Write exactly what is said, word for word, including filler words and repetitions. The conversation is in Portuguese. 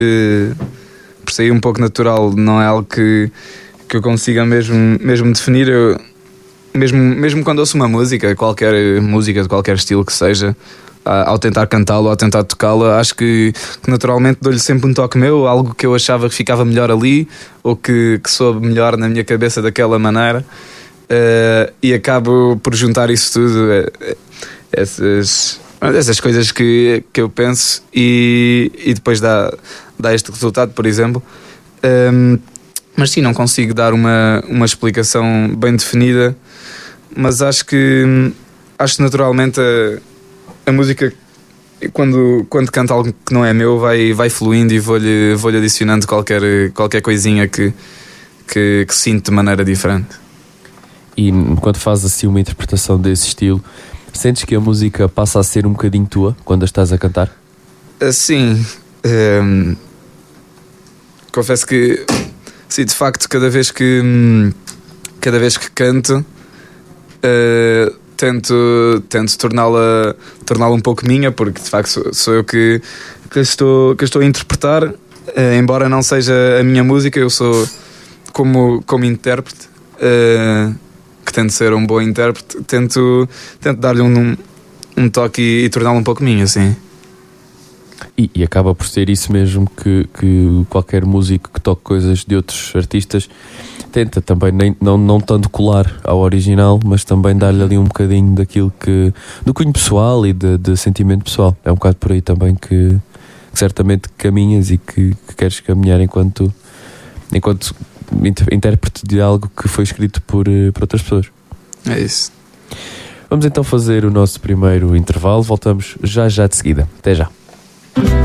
uh, por sair um pouco natural, não é algo que, que eu consiga mesmo, mesmo definir. Eu, mesmo, mesmo quando ouço uma música, qualquer música de qualquer estilo que seja, ao tentar cantá-la, ao tentar tocá-la, acho que, que naturalmente dou-lhe sempre um toque meu, algo que eu achava que ficava melhor ali, ou que, que soube melhor na minha cabeça daquela maneira, uh, e acabo por juntar isso tudo, uh, essas, essas coisas que, que eu penso, e, e depois dá, dá este resultado, por exemplo. Um, mas sim, não consigo dar uma, uma explicação bem definida, mas acho que, acho que naturalmente a, a música, quando, quando canto algo que não é meu, vai, vai fluindo, e vou-lhe, vou-lhe adicionando qualquer, qualquer coisinha que, que, que sinto de maneira diferente. E quando fazes assim uma interpretação desse estilo, sentes que a música passa a ser um bocadinho tua quando a estás a cantar? Sim, um, confesso que sim, de facto, cada vez que cada vez que canto, uh, tento, tento torná-la, torná-la um pouco minha, porque de facto sou, sou eu que, que, estou, que estou a interpretar, uh, embora não seja a minha música, eu sou como, como intérprete, uh, que tento ser um bom intérprete, tento, tento dar-lhe um, um toque e, e torná-la um pouco minha, assim. E, e acaba por ser isso mesmo que, que qualquer músico que toque coisas de outros artistas tenta também, nem, não, não tanto colar ao original, mas também dar-lhe ali um bocadinho daquilo que, do cunho pessoal e de, de sentimento pessoal. É um bocado por aí também que, que certamente caminhas e que, que queres caminhar enquanto, enquanto intérprete de algo que foi escrito por, por outras pessoas. É isso. Vamos então fazer o nosso primeiro intervalo. Voltamos já já de seguida. Até já.